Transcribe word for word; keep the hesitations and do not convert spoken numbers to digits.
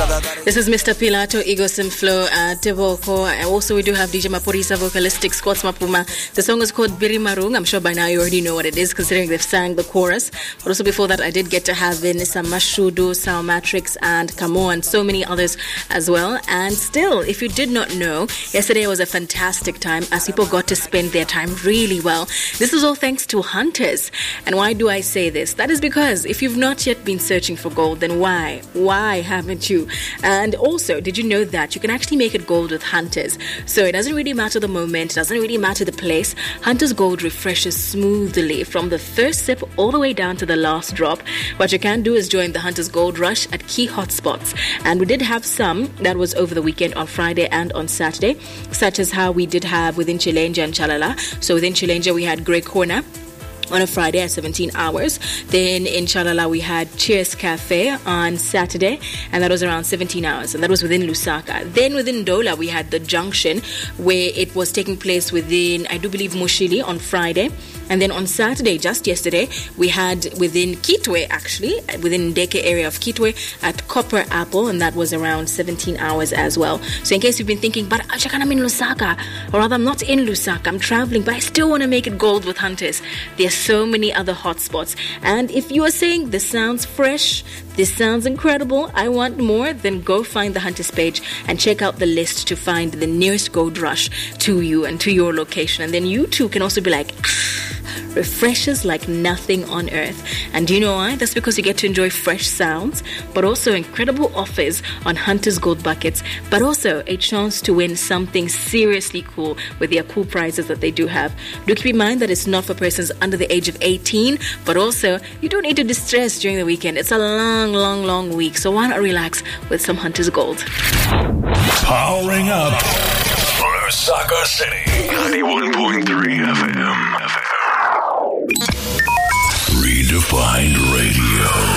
This is Mister Pilato, Ego Simflo, uh, Teboko. And also, we do have D J Maporisa, vocalistic, Squats Mapuma. The song is called Biri Marung. I'm sure by now you already know what it is, considering they've sang the chorus. But also before that, I did get to have in some Mashudu, Sao Matrix, and Kamo, and so many others as well. And still, if you did not know, yesterday was a fantastic time as people got to spend their time really well. This is all thanks to Hunters. And why do I say this? That is because if you've not yet been searching for gold, then why? Why haven't you? And also, did you know that you can actually make it gold with Hunters? So it doesn't really matter the moment, it doesn't really matter the place. Hunters Gold refreshes smoothly from the first sip all the way down to the last drop. What you can do is join the Hunters Gold Rush at key hotspots. And we did have some that was over the weekend on Friday and on Saturday, such as how we did have within Chilenja and Chalala. So within Chilenja, we had Grey Corner on a Friday at seventeen hours. Then in Chalala, we had Cheers Cafe on Saturday, and that was around seventeen hours, and that was within Lusaka. Then within Dola, we had the Junction, where it was taking place within, I do believe, Mushili on Friday. And then on Saturday, just yesterday, we had within Kitwe, actually, within Ndeke area of Kitwe, at Copper Apple, and that was around seventeen hours as well. So in case you've been thinking, but I'm in Lusaka, or rather I'm not in Lusaka, I'm traveling, but I still want to make it gold with Hunters. There's so many other hotspots. And if you are saying, this sounds fresh, this sounds incredible, I want more, then go find the Hunters page and check out the list to find the nearest gold rush to you and to your location. And then you too can also be like, ah, refreshes like nothing on earth. And do you know why? That's because you get to enjoy fresh sounds, but also incredible offers on Hunters Gold Buckets, but also a chance to win something seriously cool with their cool prizes that they do have. Do keep in mind that it's not for persons under the age of eighteen, but also you don't need to distress during the weekend. It's a long, long, long week, so why not relax with some Hunters Gold? Powering up Lusaka City, ninety-one point three F M. Redefined Radio.